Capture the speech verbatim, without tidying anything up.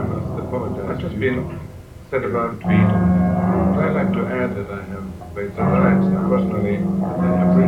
must apologize. I've just to been you. said about But I'd like to add that I have, based on that, personally, I have